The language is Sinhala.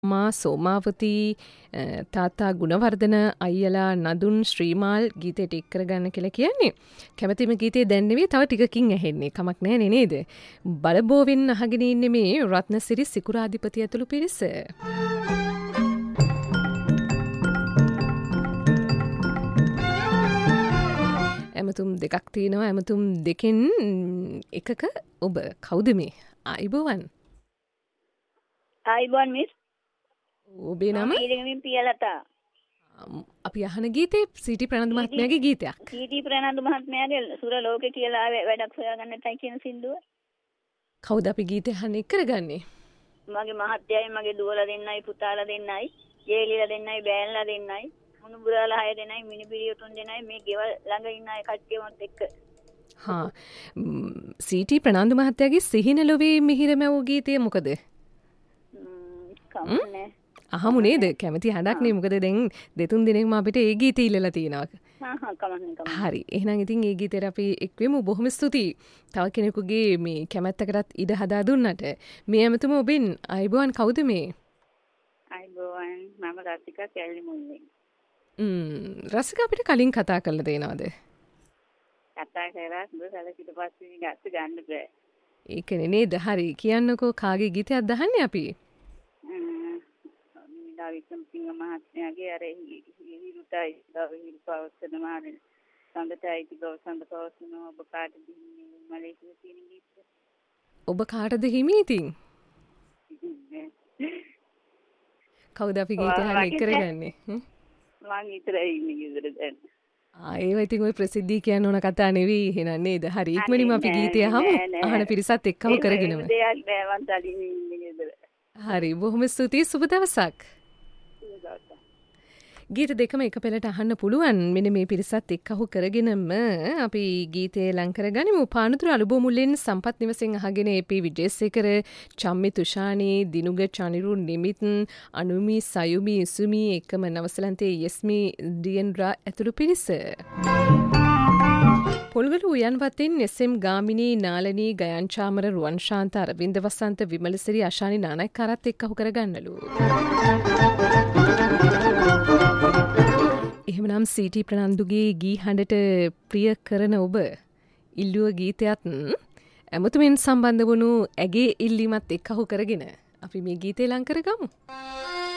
මා සෝමාවති තාත්තා ගුණවර්ධන අයියලා නදුන් ශ්‍රීමාල් ගීතයට එක් කරගන්න කියලා කියන්නේ. කැමැතිම ගීතේ දැන් නෙවෙයි තව ටිකකින් ඇහෙන්නේ. කමක් නැහැ නේද? බලබෝවෙන් අහගෙන ඉන්නේ මේ රත්නසිරි සිකුරාධිපති ඇතුළු පිරිස. ඇමතුම් දෙකක් තියෙනවා. ඇමතුම් දෙකෙන් එකක ඔබ කවුද මේ? ආයිබෝවන්. ආයිබෝන් මිස්. ඔබේ නම? ඊළඟින් පියලතා. අපි අහන ගීතේ සීටි ප්‍රනන්දු මහත්මයාගේ ගීතයක්. සීටි ප්‍රනන්දු මහත්මයාගේ සුර ලෝකේ කියලා වැඩක් හොයාගන්නටයි කියන සින්දුව. කවුද අපි ගීතේ අහන්නේ කරගන්නේ? මගේ මහත්තයයි මගේ දුවලා දෙන්නයි පුතාලා දෙන්නයි ජේලිලා දෙන්නයි බෑන්ලා දෙන්නයි මුණුබුරාලා 6 දෙනයි මිනිබිරිය 3 දෙනයි මේ ගෙවල් ළඟ ඉන්න අය කට්ටියමත් එක්ක. හා සීටි ප්‍රනන්දු මහත්තයාගේ සිහින ලොවේ මිහිරම වූ ගීතය මොකද? කමන්නේ. අහමු නේද? කැමති හඬක් නේ. මොකද දැන් දෙතුන් දිනක්ම අපිට ඒ ගීතය ඉල්ලලා තියෙනවා. කමන්නේ. හරි. එහෙනම් ඉතින් ඒ ගීතේට අපි එක්වෙමු. බොහොම ස්තුතියි. තව කෙනෙකුගේ මේ කැමැත්තකටත් ඉඩ හදා දුන්නට. මේ ඇමතුම ඔබෙන් ආයිබෝවන් කවුද මේ? ආයිබෝවන් මම රසිකා කැලණි මුල්ලේ. රසිකා අපිට කලින් කතා කරලා තේනවද? කතා කරලා සුබසල පිට පස්සේ ගත්ත ගන්න බෑ. ඒකනේ නේද? හරි. කියන්නකෝ කාගේ ගීතයක්ද අහන්නේ අපි? වික්‍රමසිංහ මහත්මයාගේ අර හිරුටයි දවහිල් පවසන මානේ සඳතයි තිබව සඳ පවසන ඔබ කාටද හිමි මලේසියා තියෙන ගීත. ඔබ කාටද හිමි ඉතින්? කවුද අපි ගීතය අහන්න එක් කරගන්නේ? මං විතරයි ඉන්නේ ගෙදර දැන්. ඒවා ඉතින් ඔය ප්‍රසිද්ධිය කියන්න ඕන කතා නෙවෙයි එහෙනම් නේද? හරි ඉක්මනින්ම අපි ගීතය අහමු. අහන පිරිසත් එක්කම කරගෙනම. දෙයක් නෑ මං තනියම ඉන්නේ ගෙදර. හරි බොහොම ස්තුතියි සුබ දවසක්. ගීත දෙකම එක පෙළට අහන්න පුළුවන්. මෙන්න මේ පිරිසත් එක්කහු කරගෙනම අපි ගීතේ ලං කරගනිමු. පානතුර අලුබෝ මුල්ලෙන් සම්පත් නිවසෙන් අහගෙන ඒ.පී. විජේසේකර, චම්මි තුෂානි, දිනුග චනිරු නිමිත්, අනුමි සයුමි ඉසුමි එකම නවසලන්තේ යස්මි ඩියන්රා ඇතුළු පිරිස. පොල්ගල උයන්වත්තෙන් එස්.එම්. ගාමිණී, නාලනී, ගයන් චාමර, රුවන් ශාන්ත, අරවින්ද වසන්ත, විමලසිරි, අශානි නානායක්කාරත් එක්කහු කරගන්නලු. එහෙමනම් සීටි ප්‍රනන්දුගේ ගී හඬට ප්‍රිය කරන ඔබ ඉල්ලුව ගීතයත් ඇමතුමින් සම්බන්ධ වුණු ඇගේ ඉල්ලීමත් එක්කහු කරගෙන අපි මේ ගීතේ ලං කරගමු.